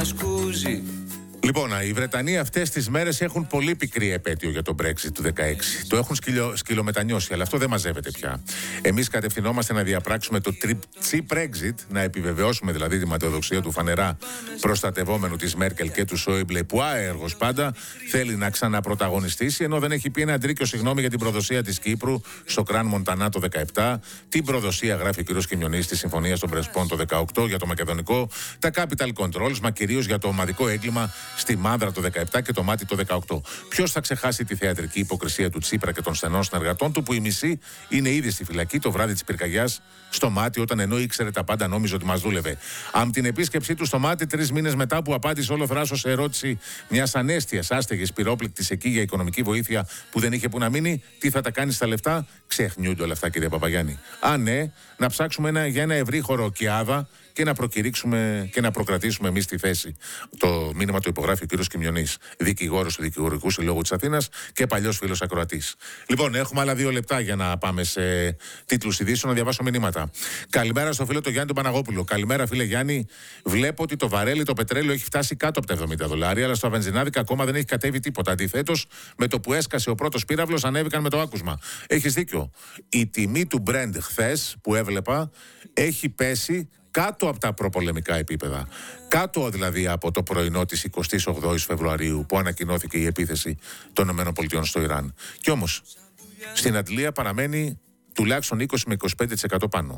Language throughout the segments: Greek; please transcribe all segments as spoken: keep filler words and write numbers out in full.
σκούζει. Λοιπόν, οι Βρετανοί αυτές τις μέρες έχουν πολύ πικρή επέτειο για το Brexit του δεκαέξι. Το έχουν σκυλο, σκυλομετανιώσει, αλλά αυτό δεν μαζεύεται πια. Εμείς κατευθυνόμαστε να διαπράξουμε το cheap Brexit, να επιβεβαιώσουμε δηλαδή τη ματαιοδοξία του φανερά προστατευόμενου της Μέρκελ και του Σόιμπλε, που άεργος πάντα θέλει να ξαναπρωταγωνιστήσει, ενώ δεν έχει πει ένα τρίκιο συγγνώμη για την προδοσία της Κύπρου στο Κραν Μοντανά το δεκαεπτά, την προδοσία, γράφει ο κ. Κιμιονής, στη Συμφωνία των Πρεσπών το δεκαοκτώ για το Μακεδονικό, τα capital controls, μα κυρίως για το ομαδικό έγκλημα στη Μάνδρα το δεκαεπτά και το Μάτι το δεκαοκτώ. Ποιος θα ξεχάσει τη θεατρική υποκρισία του Τσίπρα και των στενών συνεργατών του, που η μισή είναι ήδη στη φυλακή το βράδυ της πυρκαγιάς στο Μάτι, όταν ενώ ήξερε τα πάντα νόμιζε ότι μας δούλευε. Αν την επίσκεψή του στο Μάτι, τρεις μήνες μετά που απάντησε όλο θράσος σε ερώτηση μιας ανέστιας, άστεγης, πυρόπληκτης εκεί για οικονομική βοήθεια που δεν είχε που να μείνει, τι θα τα κάνει στα λεφτά, ξεχνιούνται όλα αυτά, κύριε Παπαγιάννη. Αν ναι, να ψάξουμε ένα, για ένα ευρύχωρο Κιάδα και να προκηρύξουμε και να προκρατήσουμε εμείς τη θέση. Το μήνυμα το υπογράφει ο κ. Κιμιονής, δικηγόρος του Δικηγορικού Συλλόγου της Αθήνας και παλιός φίλος ακροατής. Λοιπόν, έχουμε άλλα δύο λεπτά για να πάμε σε τίτλους ειδήσεων, να διαβάσω μηνύματα. Καλημέρα στο φίλο του Γιάννη τον Παναγόπουλο. Καλημέρα, φίλε Γιάννη. Βλέπω ότι το βαρέλι, το πετρέλαιο έχει φτάσει κάτω από τα εβδομήντα δολάρια, αλλά στο βενζινάδικα ακόμα δεν έχει κατέβει τίποτα. Αντιθέτως, με το που έσκασε ο πρώτος πύραυλος, ανέβηκαν με το άκουσμα. Έχεις δίκιο. Η τιμή του Brent χθες που έβλεπα έχει πέσει κάτω από τα προπολεμικά επίπεδα. Κάτω δηλαδή από το πρωινό της εικοστής ογδόης Φεβρουαρίου που ανακοινώθηκε η επίθεση των ΗΠΑ στο Ιράν. Κι όμως, στην αντλία παραμένει τουλάχιστον είκοσι με είκοσι πέντε τοις εκατό πάνω.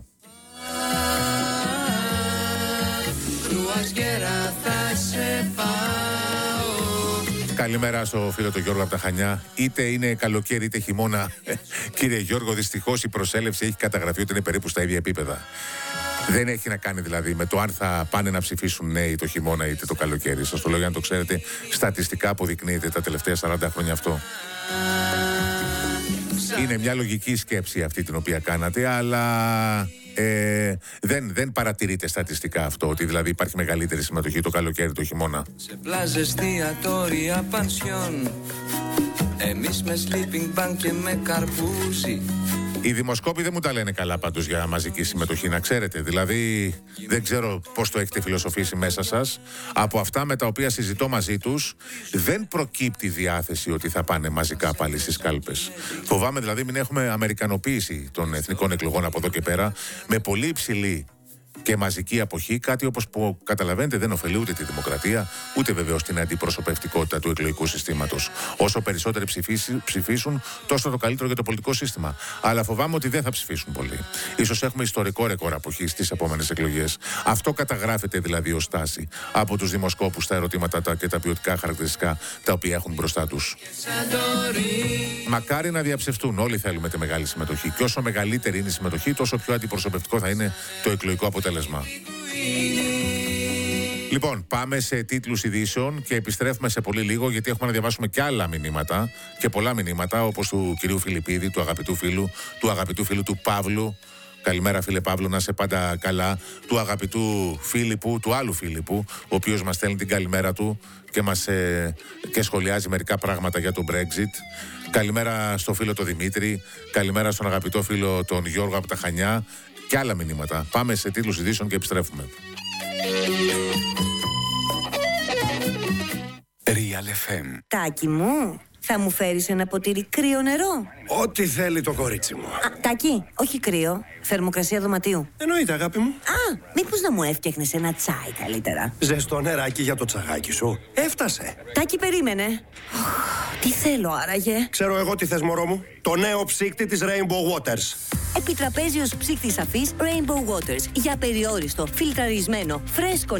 Καλημέρα στο φίλο του Γιώργο από τα Χανιά. Είτε είναι καλοκαίρι είτε χειμώνα, κύριε Γιώργο, δυστυχώς η προσέλευση έχει καταγραφεί ότι είναι περίπου στα ίδια επίπεδα. Δεν έχει να κάνει δηλαδή με το αν θα πάνε να ψηφίσουν νέοι το χειμώνα είτε το καλοκαίρι. Σας το λέω για να το ξέρετε. Στατιστικά αποδεικνύεται τα τελευταία σαράντα χρόνια αυτό. Είναι μια λογική σκέψη αυτή την οποία κάνατε, αλλά ε, δεν, δεν παρατηρείται στατιστικά αυτό, ότι δηλαδή υπάρχει μεγαλύτερη συμμετοχή το καλοκαίρι το χειμώνα. Σε πλάζες, εστιατόρια, πανσιόν, εμείς με sleeping bag και με καρπούζι. Οι δημοσκόποι δεν μου τα λένε καλά πάντως για μαζική συμμετοχή, να ξέρετε. Δηλαδή δεν ξέρω πώς το έχετε φιλοσοφήσει μέσα σας. Από αυτά με τα οποία συζητώ μαζί τους δεν προκύπτει διάθεση ότι θα πάνε μαζικά πάλι στις κάλπες. Φοβάμαι δηλαδή μην έχουμε αμερικανοποίηση των εθνικών εκλογών από εδώ και πέρα, με πολύ υψηλή και μαζική αποχή, κάτι όπως που καταλαβαίνετε δεν ωφελεί ούτε τη δημοκρατία, ούτε βεβαίως την αντιπροσωπευτικότητα του εκλογικού συστήματος. Όσο περισσότεροι ψηφίσουν, ψηφίσουν, τόσο το καλύτερο για το πολιτικό σύστημα. Αλλά φοβάμαι ότι δεν θα ψηφίσουν πολύ. Ίσως έχουμε ιστορικό ρεκόρ αποχής στις επόμενες εκλογές. Αυτό καταγράφεται δηλαδή ως στάση από τους δημοσκόπους στα ερωτήματα τα και τα ποιοτικά χαρακτηριστικά τα οποία έχουν μπροστά τους. Μακάρι να διαψευστούν. Όλοι θέλουμε τη μεγάλη συμμετοχή. Και όσο μεγαλύτερη είναι η συμμετοχή, τόσο πιο αντιπροσωπευτικό θα είναι το εκλογικό αποτέλεσμα. Λοιπόν, πάμε σε τίτλους ειδήσεων και επιστρέφουμε σε πολύ λίγο, γιατί έχουμε να διαβάσουμε και άλλα μηνύματα και πολλά μηνύματα, όπως του κυρίου Φιλιππίδη, του αγαπητού φίλου, του αγαπητού φίλου του Παύλου. Καλημέρα, φίλε Παύλου, να είσαι πάντα καλά. Του αγαπητού Φίλιππου, του άλλου Φίλιππου, ο οποίος μας στέλνει την καλημέρα του και, μας, ε, και σχολιάζει μερικά πράγματα για το Brexit. Καλημέρα στο φίλο τον Δημήτρη. Καλημέρα στον αγαπητό φίλο τον Γιώργο από τα Χανιά. Και άλλα μηνύματα. Πάμε σε τίτλους ειδήσεων και επιστρέφουμε. Real εφ εμ. Τάκη μου, θα μου φέρεις ένα ποτήρι κρύο νερό? Ό,τι θέλει το κορίτσι μου. Α, Τάκη, όχι κρύο. Θερμοκρασία δωματίου. Εννοείται, αγάπη μου. Α, μήπως να μου έφτιαχνες ένα τσάι καλύτερα? Ζεστό νεράκι για το τσαγάκι σου. Έφτασε. Τάκη, περίμενε. Τι θέλω άραγε? Ξέρω εγώ τι θες, μωρό μου. Το νέο ψύκτη της Rainbow Waters. Επιτραπέζιος ψύκτης αφής Rainbow Waters. Για περιόριστο, φιλτραρισμένο, φρέσκο